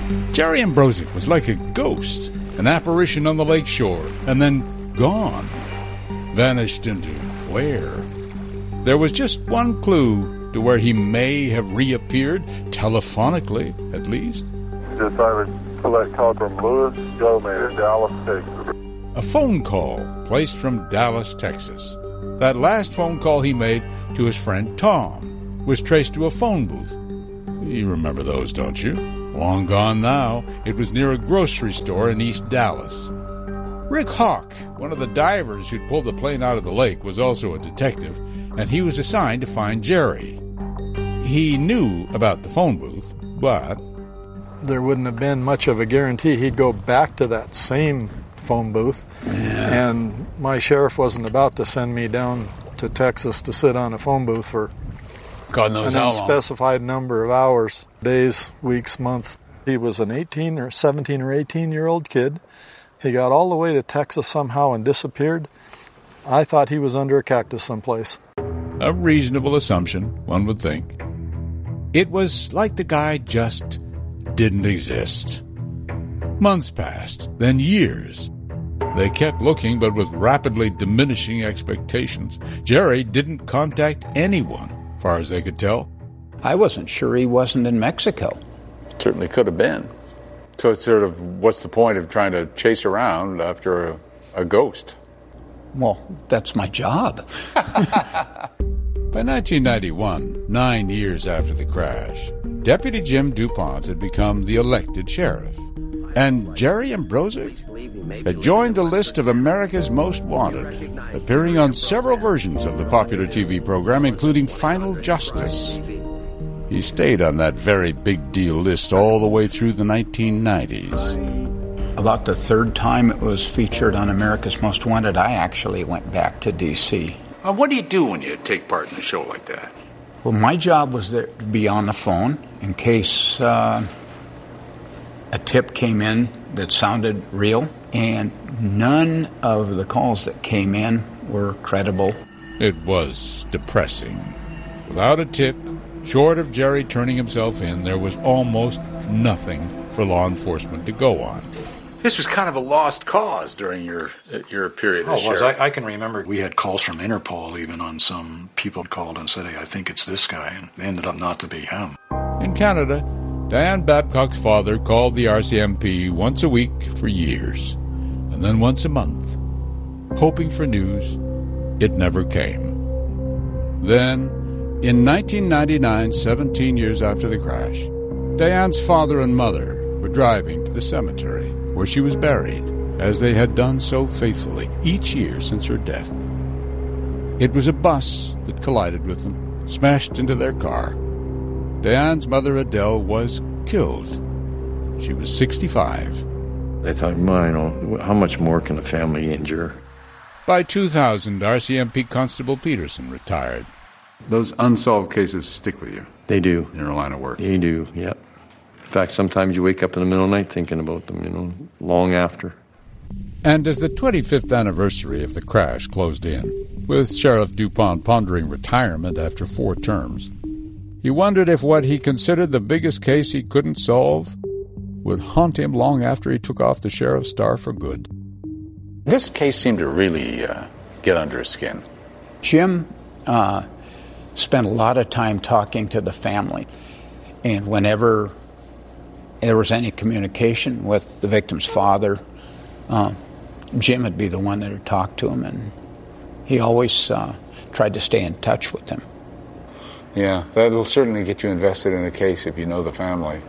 Jerry Ambrozic was like a ghost, an apparition on the lake shore, and then gone. Vanished into where? There was just one clue to where he may have reappeared, telephonically at least. Decided to collect call from Louis Gomez, Dallas, Texas. A phone call placed from Dallas, Texas. That last phone call he made to his friend Tom was traced to a phone booth. You remember those, don't you? Long gone now. It was near a grocery store in East Dallas. Rick Hawk, one of the divers who'd pulled the plane out of the lake, was also a detective, and he was assigned to find Jerry. He knew about the phone booth, but there wouldn't have been much of a guarantee he'd go back to that same phone booth. Yeah. And my sheriff wasn't about to send me down to Texas to sit on a phone booth for God knows an how long. unspecified number of hours, days, weeks, months. He was an 17 or 18-year-old kid. He got all the way to Texas somehow and disappeared. I thought he was under a cactus someplace. a reasonable assumption, one would think. It was like the guy just didn't exist. Months passed, then years. They kept looking, but with rapidly diminishing expectations. Jerry didn't contact anyone, far as they could tell. I wasn't sure he wasn't in Mexico. Certainly could have been. So it's sort of, what's the point of trying to chase around after a ghost? Well, that's my job. By 1991, 9 years after the crash, Deputy Jim DuPont had become the elected sheriff. And Jerry Ambrozic had joined the list of America's Most Wanted, appearing on several versions of the popular TV program, including Final Justice. He stayed on that very big deal list all the way through the 1990s. About the third time it was featured on America's Most Wanted, I actually went back to D.C. What do you do when you take part in a show like that? Well, my job was to be on the phone in case a tip came in that sounded real, and none of the calls that came in were credible. It was depressing. Without a tip, short of Jerry turning himself in, there was almost nothing for law enforcement to go on. This was kind of a lost cause during your period as sheriff. I can remember we had calls from Interpol even on some people called and said, hey, I think it's this guy, and it ended up not to be him. In Canada, Diane Babcock's father called the RCMP once a week for years, and then once a month, hoping for news. It never came. Then, in 1999, 17 years after the crash, Diane's father and mother were driving to the cemetery where she was buried, as they had done so faithfully each year since her death. It was a bus that collided with them, smashed into their car. Diane's mother, Adele, was killed. She was 65. I thought, how much more can a family endure? By 2000, RCMP Constable Peterson retired. Those unsolved cases stick with you. They do. In your line of work. They do, yep. In fact, sometimes you wake up in the middle of the night thinking about them, long after. And as the 25th anniversary of the crash closed in, with Sheriff DuPont pondering retirement after 4 terms, he wondered if what he considered the biggest case he couldn't solve would haunt him long after he took off the sheriff's star for good. This case seemed to really get under his skin. Jim spent a lot of time talking to the family, and whenever there was any communication with the victim's father, Jim would be the one that would talk to him, and he always tried to stay in touch with him. Yeah, that'll certainly get you invested in a case if you know the family.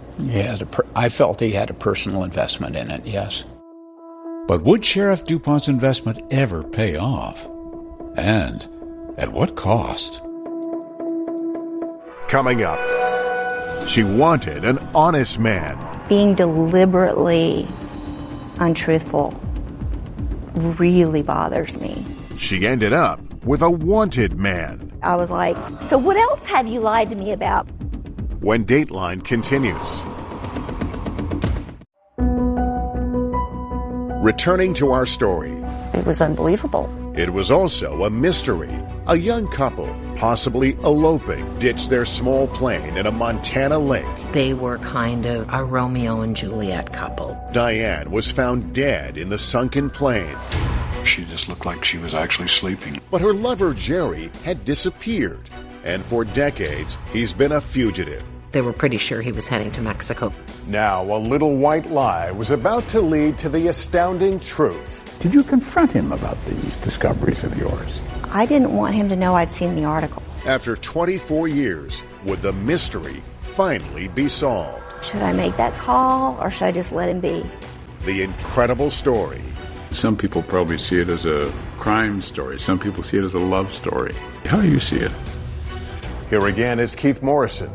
I felt he had a personal investment in it, yes. But would Sheriff DuPont's investment ever pay off? And at what cost? Coming up, she wanted an honest man. Being deliberately untruthful really bothers me. She ended up with a wanted man. I was like, so what else have you lied to me about? When Dateline continues. Returning to our story. It was unbelievable. It was also a mystery. A young couple, possibly eloping, ditched their small plane in a Montana lake. They were kind of a Romeo and Juliet couple. Diane was found dead in the sunken plane. She just looked like she was actually sleeping. But her lover, Jerry, had disappeared. And for decades, he's been a fugitive. They were pretty sure he was heading to Mexico. Now, a little white lie was about to lead to the astounding truth. Did you confront him about these discoveries of yours? I didn't want him to know I'd seen the article. After 24 years, would the mystery finally be solved? Should I make that call or should I just let him be? The incredible story. Some people probably see it as a crime story. Some people see it as a love story. How do you see it? Here again is Keith Morrison.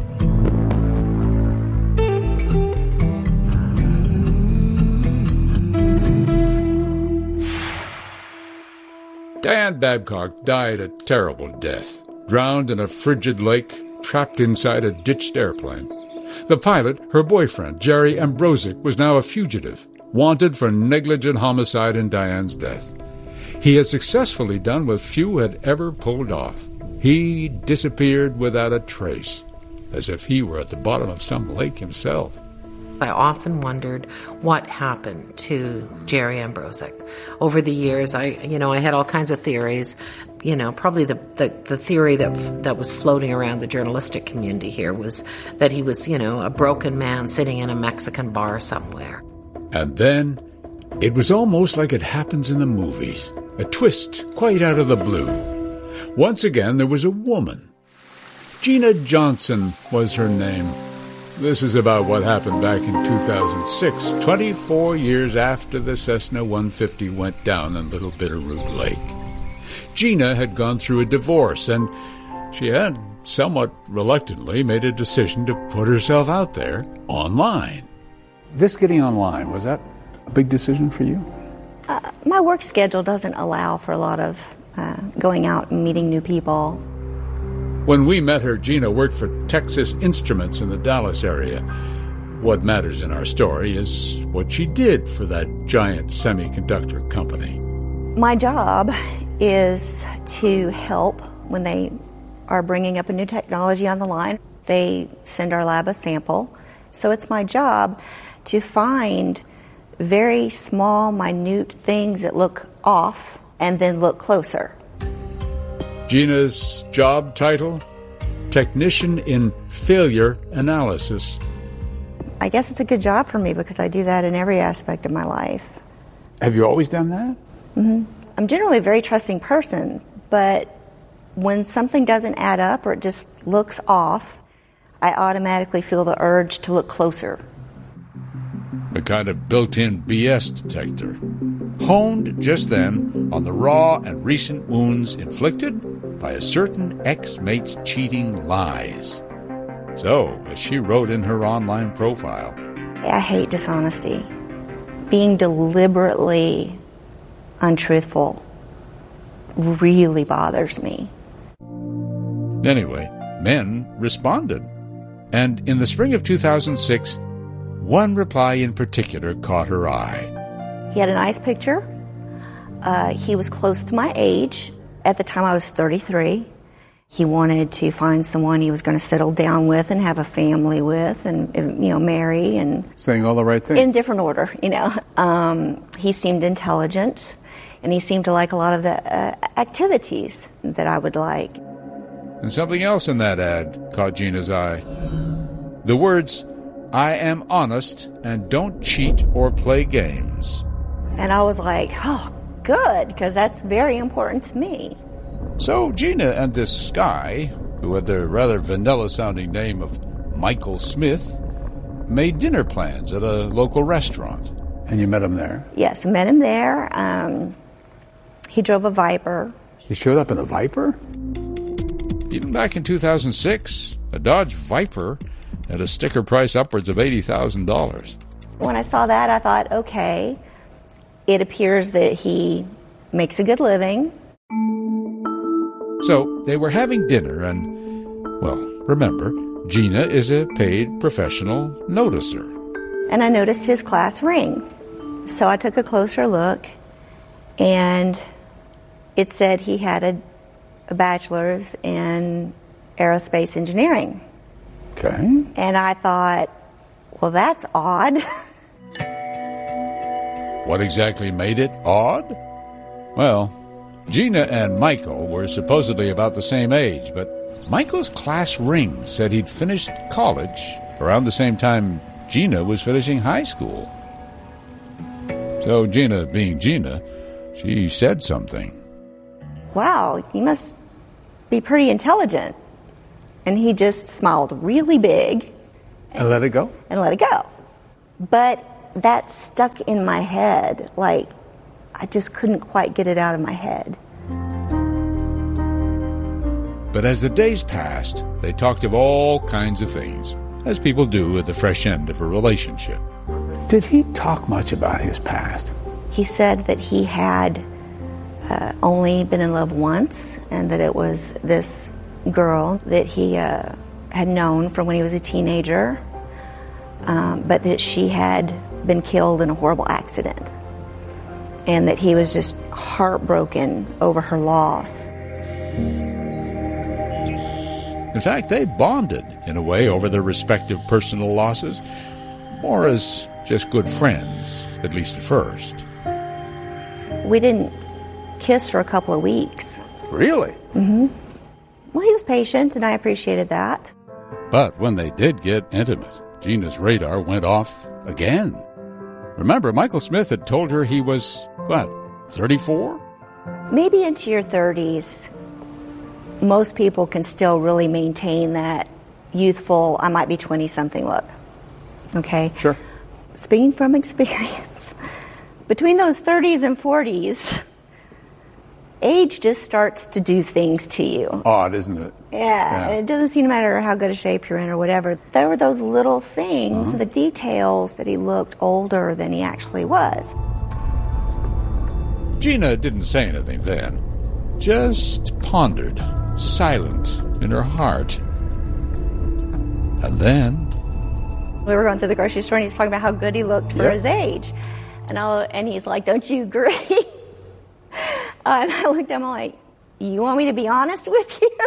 Diane Babcock died a terrible death, drowned in a frigid lake, trapped inside a ditched airplane. The pilot, her boyfriend, Jerry Ambrosic, was now a fugitive, wanted for negligent homicide in Diane's death. He had successfully done what few had ever pulled off. He disappeared without a trace, as if he were at the bottom of some lake himself. I often wondered what happened to Jerry Ambrosic. Over the years, I had all kinds of theories. Probably the theory that was floating around the journalistic community here was that he was, a broken man sitting in a Mexican bar somewhere. And then, it was almost like it happens in the movies. A twist quite out of the blue. Once again, there was a woman. Gina Johnson was her name. This is about what happened back in 2006, 24 years after the Cessna 150 went down in Little Bitterroot Lake. Gina had gone through a divorce, and she had, somewhat reluctantly, made a decision to put herself out there online. This getting online, was that a big decision for you? My work schedule doesn't allow for a lot of going out and meeting new people. When we met her, Gina worked for Texas Instruments in the Dallas area. What matters in our story is what she did for that giant semiconductor company. My job is to help when they are bringing up a new technology on the line. They send our lab a sample. So it's my job to find very small, minute things that look off and then look closer. Gina's job title? Technician in Failure Analysis. I guess it's a good job for me because I do that in every aspect of my life. Have you always done that? Mm-hmm. I'm generally a very trusting person, but when something doesn't add up or it just looks off, I automatically feel the urge to look closer. The kind of built-in BS detector, honed just then on the raw and recent wounds inflicted by a certain ex-mate's cheating lies. So, as she wrote in her online profile, I hate dishonesty. Being deliberately untruthful really bothers me. Anyway, men responded. And in the spring of 2006, one reply in particular caught her eye. He had a nice picture. He was close to my age. At the time, I was 33. He wanted to find someone he was going to settle down with and have a family with and marry. And saying all the right things. In different order, He seemed intelligent, and he seemed to like a lot of the activities that I would like. And something else in that ad caught Gina's eye. The words, "I am honest and don't cheat or play games." And I was like, oh, good, because that's very important to me. So Gina and this guy, who had the rather vanilla-sounding name of Michael Smith, made dinner plans at a local restaurant. And you met him there? Yes, met him there. He drove a Viper. He showed up in a Viper? Even back in 2006, a Dodge Viper had a sticker price upwards of $80,000. When I saw that, I thought, okay, it appears that he makes a good living. So they were having dinner and, well, remember, Gina is a paid professional noticer. And I noticed his class ring. So I took a closer look, and it said he had a bachelor's in aerospace engineering. Okay. And I thought, well, that's odd. What exactly made it odd? Well, Gina and Michael were supposedly about the same age, but Michael's class ring said he'd finished college around the same time Gina was finishing high school. So Gina, being Gina, she said something. Wow, you must be pretty intelligent. And he just smiled really big. And let it go? And let it go. But that stuck in my head. Like, I just couldn't quite get it out of my head. But as the days passed, they talked of all kinds of things, as people do at the fresh end of a relationship. Did he talk much about his past? He said that he had only been in love once, and that it was this girl that he had known from when he was a teenager, but that she had been killed in a horrible accident, and that he was just heartbroken over her loss. In fact, they bonded in a way over their respective personal losses, more as just good friends, at least at first. We didn't kiss for a couple of weeks. Really? Mm-hmm. Well, he was patient, and I appreciated that. But when they did get intimate, Gina's radar went off again. Remember, Michael Smith had told her he was, 34? Maybe into your 30s, most people can still really maintain that youthful, I might be 20-something look. Okay? Sure. Speaking from experience, between those 30s and 40s, age just starts to do things to you. Odd, isn't it? Yeah. It doesn't seem to matter how good a shape you're in or whatever. There were those little things, the details, that he looked older than he actually was. Gina didn't say anything then, just pondered, silent in her heart. And then... we were going through the grocery store, and he's talking about how good he looked for his age. And he's like, don't you agree? And I looked at him like, you want me to be honest with you?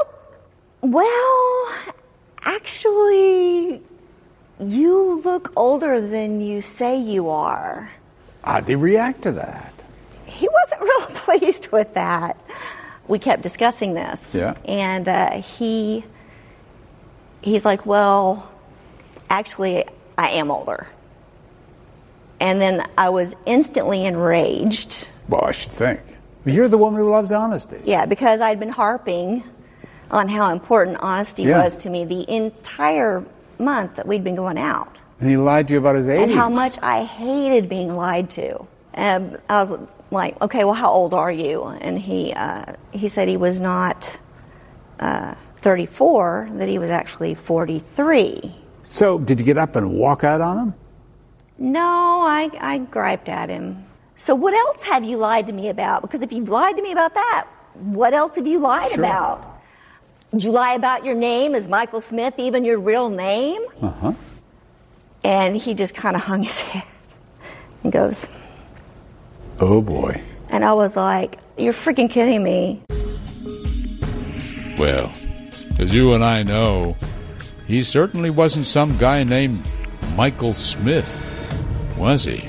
Well, actually, you look older than you say you are. How'd he react to that? He wasn't real pleased with that. We kept discussing this. Yeah. And he's like, well, actually, I am older. And then I was instantly enraged. Well, I should think. You're the woman who loves honesty. Yeah, because I'd been harping on how important honesty was to me the entire month that we'd been going out. And he lied to you about his age? And how much I hated being lied to. And I was like, okay, well, how old are you? And he said he was not 34, that he was actually 43. So, did you get up and walk out on him? No, I griped at him. So what else have you lied to me about? Because if you've lied to me about that, what else have you lied about? Did you lie about your name? Is Michael Smith even your real name? Uh-huh. And he just kind of hung his head and goes, oh boy. And I was like, you're freaking kidding me. Well, as you and I know, he certainly wasn't some guy named Michael Smith, was he?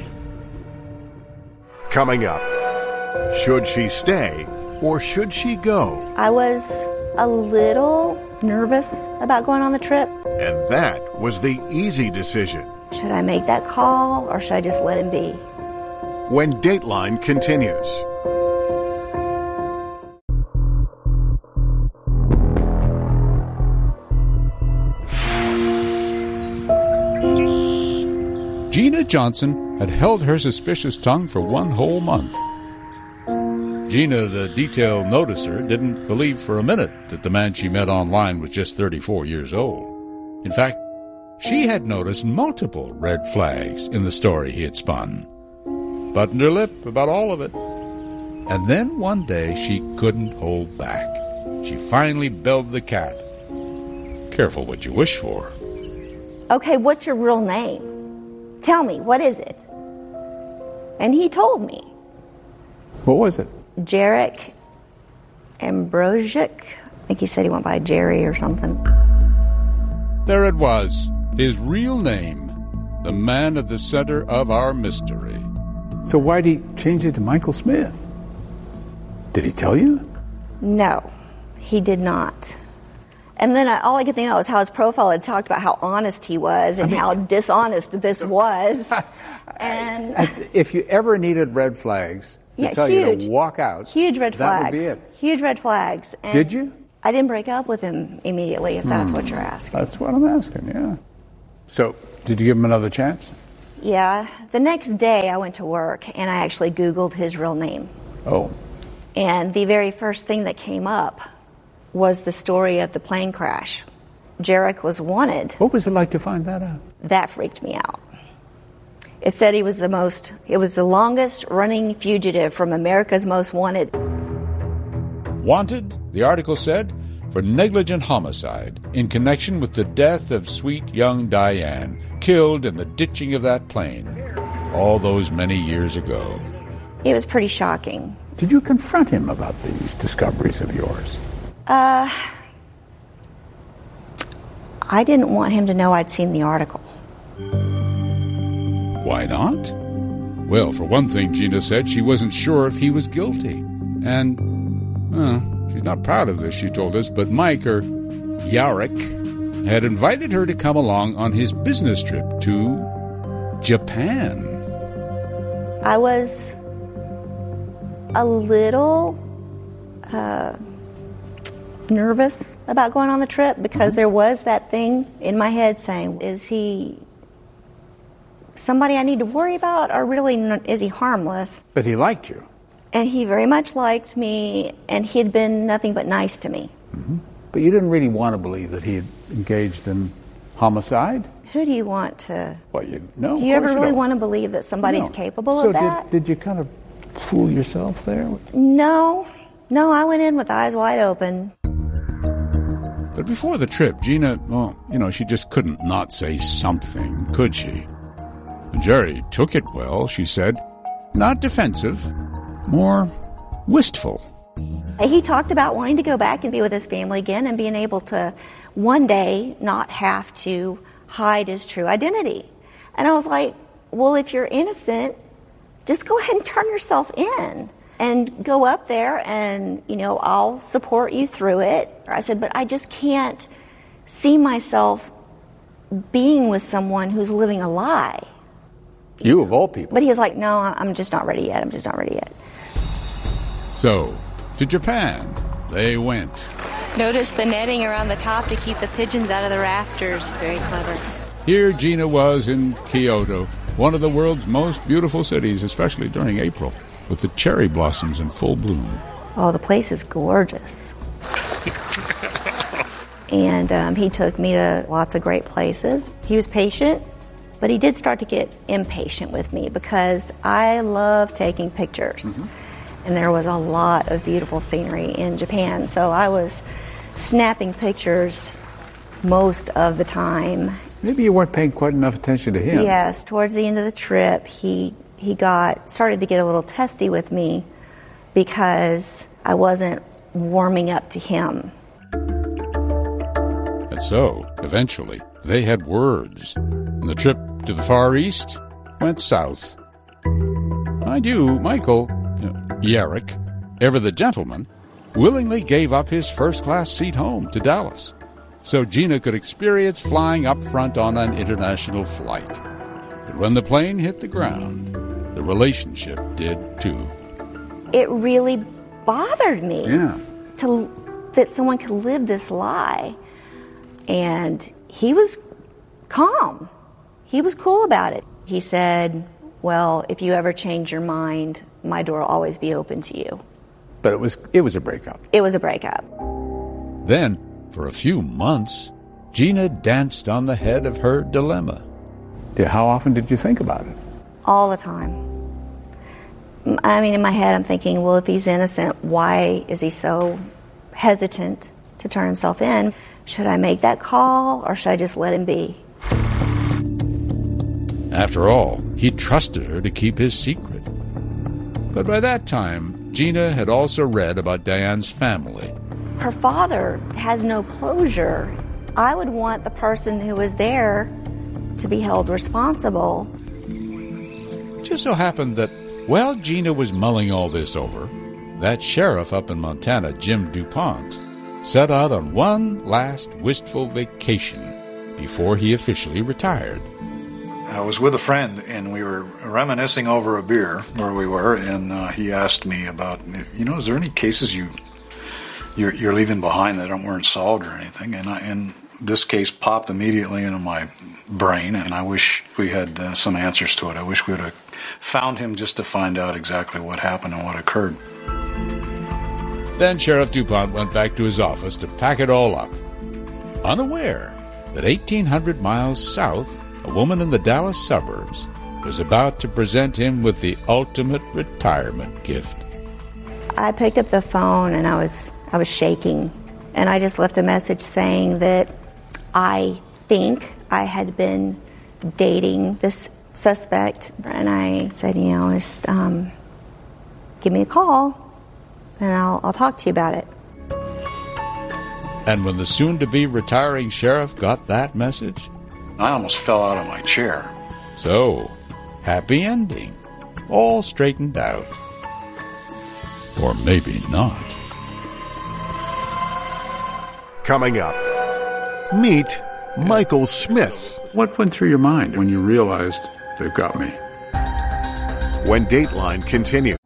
Coming up, should she stay or should she go? I was a little nervous about going on the trip. And that was the easy decision. Should I make that call or should I just let him be? When Dateline continues. Gina Johnson had held her suspicious tongue for one whole month. Gina, the detail noticer, didn't believe for a minute that the man she met online was just 34 years old. In fact, she had noticed multiple red flags in the story he had spun. Buttoned her lip about all of it. And then one day she couldn't hold back. She finally belled the cat. Careful what you wish for. Okay, what's your real name? Tell me, what is it? And he told me. What was it? Jarek Ambrosiuk. I think he said he went by Jerry or something. There it was, his real name, the man at the center of our mystery. So why did he change it to Michael Smith? Did he tell you? No, he did not. And then all I could think of was how his profile had talked about how honest he was and how dishonest this was. And if you ever needed red flags to tell you to walk out, huge red flags. That would be it. Huge red flags. And did you? I didn't break up with him immediately, if that's what you're asking. That's what I'm asking, yeah. So, did you give him another chance? Yeah. The next day I went to work and I actually Googled his real name. Oh. And the very first thing that came up was the story of the plane crash. Jarek was wanted. What was it like to find that out? That freaked me out. It said it was the longest running fugitive from America's Most Wanted. Wanted, the article said, for negligent homicide in connection with the death of sweet young Diane, killed in the ditching of that plane all those many years ago. It was pretty shocking. Did you confront him about these discoveries of yours? I didn't want him to know I'd seen the article. Why not? Well, for one thing, Gina said she wasn't sure if he was guilty. And, she's not proud of this, she told us, but Mike, or Jarek, had invited her to come along on his business trip to Japan. I was a little nervous about going on the trip because there was that thing in my head saying, is he somebody I need to worry about, or really is he harmless? But he liked you. And he very much liked me, and he had been nothing but nice to me. Mm-hmm. But you didn't really want to believe that he had engaged in homicide? Who do you want to... Well, you know. Do you ever really want to believe that somebody's capable of that? So did you kind of fool yourself there? No, I went in with eyes wide open. But before the trip, Gina, she just couldn't not say something, could she? And Jerry took it well, she said. Not defensive, more wistful. He talked about wanting to go back and be with his family again and being able to one day not have to hide his true identity. And I was like, well, if you're innocent, just go ahead and turn yourself in and go up there and, I'll support you through it. I said, but I just can't see myself being with someone who's living a lie. You of all people. But he was like, no, I'm just not ready yet. So, to Japan, they went. Notice the netting around the top to keep the pigeons out of the rafters. Very clever. Here Gina was in Kyoto, one of the world's most beautiful cities, especially during April, with the cherry blossoms in full bloom. Oh, the place is gorgeous. And he took me to lots of great places. He was patient, but he did start to get impatient with me because I love taking pictures. Mm-hmm. And there was a lot of beautiful scenery in Japan, so I was snapping pictures most of the time. Maybe you weren't paying quite enough attention to him. Yes, towards the end of the trip, he started to get a little testy with me because I wasn't warming up to him. And so, eventually, they had words. And the trip to the Far East went south. Mind you, Michael, Jarek, ever the gentleman, willingly gave up his first-class seat home to Dallas so Gina could experience flying up front on an international flight. But when the plane hit the ground, the relationship did too. It really bothered me that someone could live this lie. And he was calm. He was cool about it. He said, well, if you ever change your mind, my door will always be open to you. But it was a breakup. It was a breakup. Then, for a few months, Gina danced on the head of her dilemma. How often did you think about it? All the time. I mean, in my head, I'm thinking, well, if he's innocent, why is he so hesitant to turn himself in? Should I make that call, or should I just let him be? After all, he trusted her to keep his secret. But by that time, Gina had also read about Diane's family. Her father has no closure. I would want the person who was there to be held responsible. Just so happened that while Gina was mulling all this over, that sheriff up in Montana, Jim DuPont, set out on one last wistful vacation before he officially retired. I was with a friend, and we were reminiscing over a beer where we were, and he asked me about, is there any cases you're leaving behind that weren't solved or anything? And this case popped immediately into my brain, and I wish we had some answers to it. I wish we would have found him just to find out exactly what happened and what occurred. Then Sheriff DuPont went back to his office to pack it all up, unaware that 1,800 miles south, a woman in the Dallas suburbs was about to present him with the ultimate retirement gift. I picked up the phone and I was shaking, and I just left a message saying that I think I had been dating this suspect, and I said, just give me a call and I'll talk to you about it. And when the soon-to-be retiring sheriff got that message, I almost fell out of my chair. So, happy ending. All straightened out. Or maybe not. Coming up, meet Michael Smith. What went through your mind when you realized they've got me? When Dateline continues.